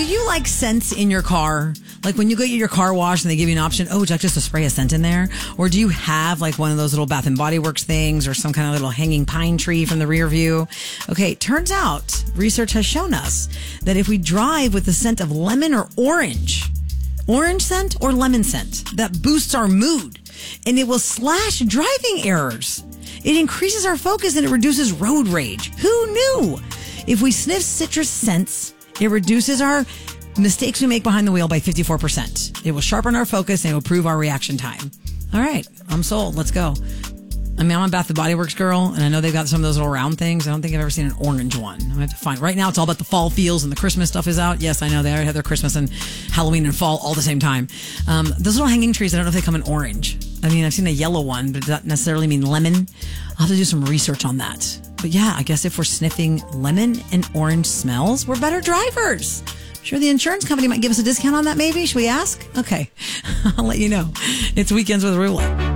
Do you like scents in your car? Like when you go get your car washed and they give you an option, would you like just to spray a scent in there? Or do you have like one of those little Bath and Body Works things or some kind of little hanging pine tree from the rear view? Okay, turns out research has shown us that if we drive with the scent of lemon or orange scent or lemon scent, that boosts our mood and it will slash driving errors. It increases our focus and it reduces road rage. Who knew? If we sniff citrus scents, it reduces our mistakes we make behind the wheel by 54%. It will sharpen our focus and it will improve our reaction time. All right, I'm sold. Let's go. I mean, I'm a Bath and Body Works girl, and I know they've got some of those little round things. I don't think I've ever seen an orange one. I'm going to have to find. Right now, it's all about the fall feels and the Christmas stuff is out. Yes, I know they already have their Christmas and Halloween and fall all at the same time. Those little hanging trees, I don't know if they come in orange. I mean, I've seen a yellow one, but does that necessarily mean lemon? I'll have to do some research on that. But yeah, I guess if we're sniffing lemon and orange smells, we're better drivers. Sure, the insurance company might give us a discount on that, maybe? Should we ask? Okay, I'll let you know. It's Weekends with Rula.